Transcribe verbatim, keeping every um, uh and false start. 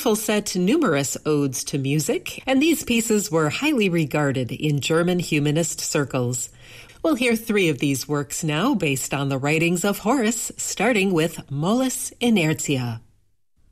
Eiffel set numerous odes to music, and these pieces were highly regarded in German humanist circles. We'll hear three of these works now based on the writings of Horace, starting with Mollis Inertia.